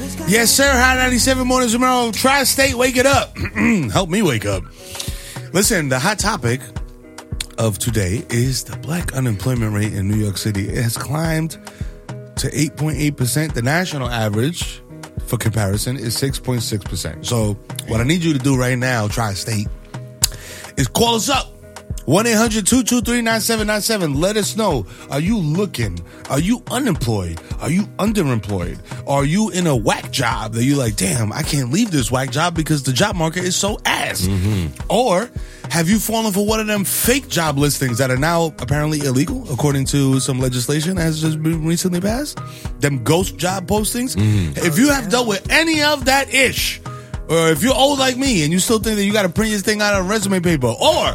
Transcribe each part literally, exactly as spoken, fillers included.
Yes, sir. Hot ninety-seven Mornings tomorrow. Tri-State, wake it up. Help me wake up. Listen, the hot topic of today is the black unemployment rate in New York City. It has climbed to eight point eight percent. The national average, for comparison, is six point six percent. So what I need you to do right now, Tri-State, is call us up. one eight hundred two two three nine seven nine seven. Let us know. Are you looking? Are you unemployed? Are you underemployed? Are you in a whack job that you're like, damn, I can't leave this whack job because the job market is so ass? Mm-hmm. Or have you fallen for one of them fake job listings that are now apparently illegal, according to some legislation that has just been recently passed? Them ghost job postings? Mm-hmm. If you have dealt with any of that ish, or if you're old like me and you still think that you got to print this thing out on resume paper, or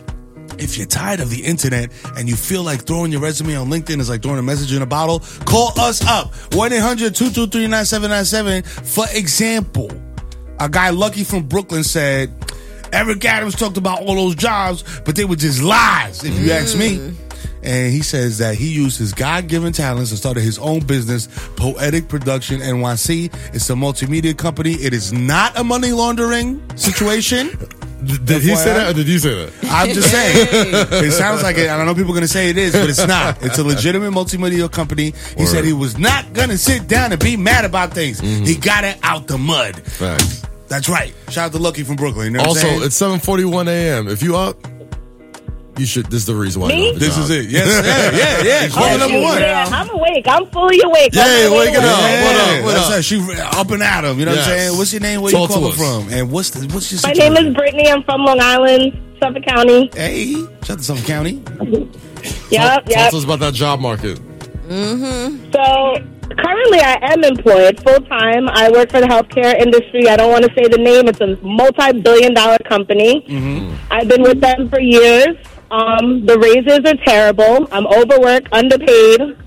if you're tired of the internet and you feel like throwing your resume on LinkedIn is like throwing a message in a bottle, call us up. one eight hundred two two three nine seven nine seven. For example, a guy Lucky from Brooklyn said, Eric Adams talked about all those jobs, but they were just lies, if you mm. ask me. And he says that he used his God-given talents and started his own business, Poetic Production N Y C. It's a multimedia company. It is not a money laundering situation. Did he say that or did you say that? I'm just saying. It sounds like it. I don't know if people are going to say it is, but it's not. It's a legitimate multimedia company. He Word. said he was not going to sit down and be mad about things. Mm-hmm. He got it out the mud. Facts. That's right. Shout out to Lucky from Brooklyn. You know also, what I'm it's seven forty-one a.m. If you up, you should. This is the reason why. Me? You this job. is it. Yes, yeah, yeah, yeah. Call oh, number one. Yeah, I'm awake. I'm fully awake. Yeah, wake it up. Yeah, what up? What that's up? Her. She up and at him. You know yes. what I'm saying? What's your name? Where Talk you calling from? And what's the what's your My situation? name is Brittany. I'm from Long Island, Suffolk County. Hey, shout out to Suffolk County. Yep, Talk, yep. talk to us about that job market. Mm-hmm. So currently, I am employed full time. I work for the healthcare industry. I don't want to say the name. It's a multi-billion-dollar company. Mm-hmm. I've been with them for years. Um, the raises are terrible. I'm overworked, underpaid.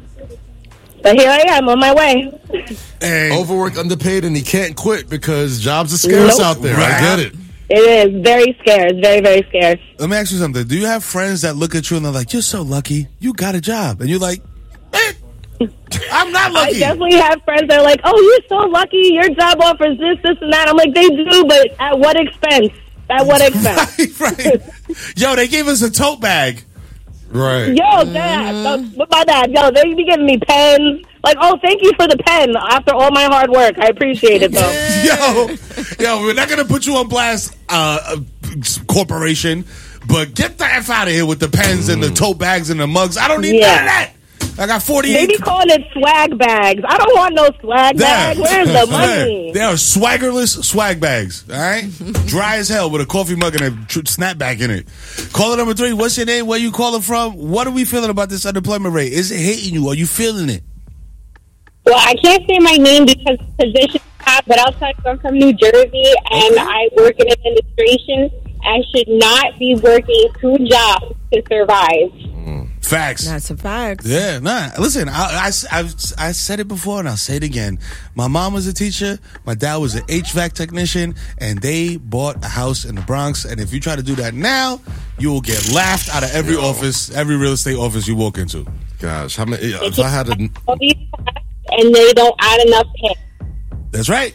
But here I am on my way. Hey. Overworked, underpaid, and he can't quit because jobs are scarce nope. out there. Right. I get it. It is very scarce, very, very scarce. Let me ask you something. Do you have friends that look at you and they're like, you're so lucky. You got a job. And you're like, eh, I'm not lucky. I definitely have friends that are like, oh, you're so lucky. Your job offers this, this, and that. I'm like, they do, but at what expense? At what expense? right, right. Yo, they gave us a tote bag. Right. Yo, Dad. What about that? Yo, they be giving me pens. Like, oh, thank you for the pen after all my hard work. I appreciate it, though. yo, yo, we're not going to put you on blast, uh, corporation, but get the F out of here with the pens mm. and the tote bags and the mugs. I don't need yeah. none of that. I got forty-eight. They be calling it swag bags. I don't want no swag bag. Where's the money? They are swaggerless swag bags, all right? Dry as hell with a coffee mug and a tr- snapback in it. Caller number three, what's your name? Where you calling from? What are we feeling about this unemployment rate? Is it hitting you? Are you feeling it? Well, I can't say my name because position top, but I'll tell you I'm from New Jersey and okay. I work in administration. I should not be working two jobs to survive. Mm. Facts. That's a fact. Yeah, nah. Listen, I, I, I, I said it before and I'll say it again. My mom was a teacher. My dad was an H V A C technician. And they bought a house in the Bronx. And if you try to do that now, you will get laughed out of every Yo. office, every real estate office you walk into. Gosh, how many? If I had a... And they don't add enough pay. That's right.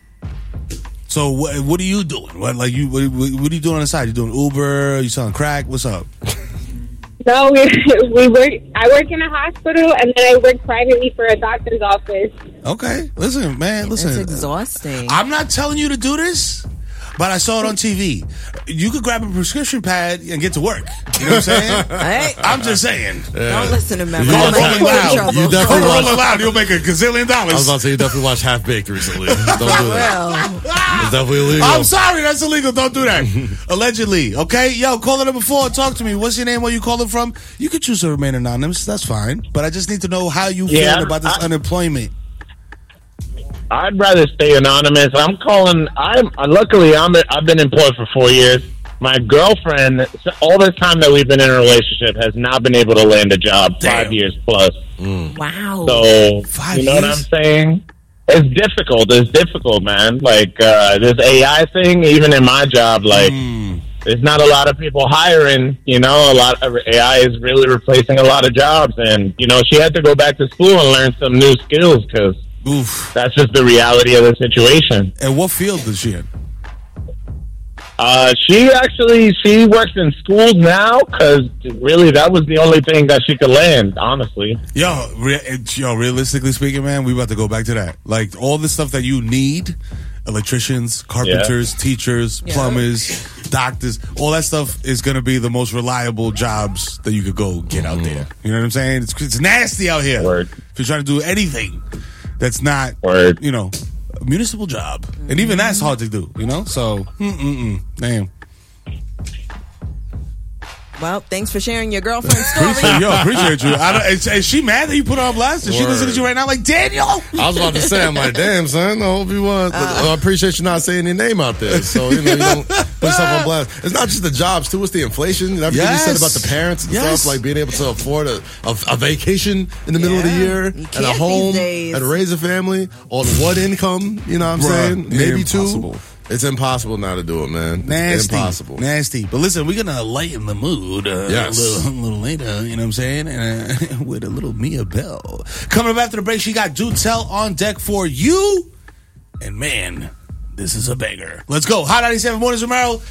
So what, what are you doing? What like you what, what are you doing on the side? You doing Uber? You selling crack? What's up? No, we we work. I work in a hospital, and then I work privately for a doctor's office. Okay, listen, man, listen. It's exhausting. I'm not telling you to do this, but I saw it on T V. You could grab a prescription pad and get to work. You know what I'm saying? Hey. I'm just saying. Yeah. Don't listen to me. Call Rolling Loud. You definitely Call watch, Rolling Loud. You'll make a gazillion dollars. I was about to say you definitely watched Half Baked recently. Don't do that. It's definitely illegal. I'm sorry, that's illegal. Don't do that. Allegedly. Okay, yo, caller number four. Talk to me. What's your name? Where you calling from? You can choose to remain anonymous. That's fine. But I just need to know how you yeah, feel about this I, unemployment. I'd rather stay anonymous. I'm calling. I'm luckily I'm I've been employed for four years. My girlfriend, all this time that we've been in a relationship, has not been able to land a job. Damn. Five years plus. Mm. Wow. So Five you know years? what I'm saying? It's difficult. It's difficult, man. Like uh, this A I thing, even in my job, like mm. there's not a lot of people hiring. You know, a lot of A I is really replacing a lot of jobs, and you know, she had to go back to school and learn some new skills because Oof. That's just the reality of the situation. And what field is she in? Uh, she actually she works in schools now because really that was the only thing that she could land. Honestly, Yo, re- yo, realistically speaking, man, we about to go back to that. Like all the stuff that you need, electricians, carpenters, teachers, Yeah. plumbers, doctors, all that stuff is going to be the most reliable jobs that you could go get out there. You know what I'm saying? It's, it's nasty out here. Word. If you're trying to do anything that's not, Word. you know, a municipal job. And even that's hard to do, you know? So, mm-mm-mm. Damn. Well, thanks for sharing your girlfriend's story. Appreciate, yo, appreciate you. I don't, is, is she mad that you put her on blast? Is she Word. listening to you right now like, Daniel? I was about to say, I'm like, damn, son, I hope you want. Uh. I appreciate you not saying your name out there. So, you know, you don't put yourself on blast. It's not just the jobs, too. It's the inflation and everything Yes. you said about the parents and Yes. stuff, like being able to afford a, a, a vacation in the middle of the Yeah. year You and a can't home these days. and raise a family on what income, you know what I'm Bruh, saying? Maybe impossible. two. It's impossible now to do it, man. It's Nasty. impossible. Nasty. But listen, we're going to lighten the mood uh, Yes. a, little, a little later, you know what I'm saying? Uh, with a little Mia Bell. Coming up after the break, she got Do Tell on deck for you. And man, this is a banger. Let's go. Hot ninety-seven Mornings with Merrill.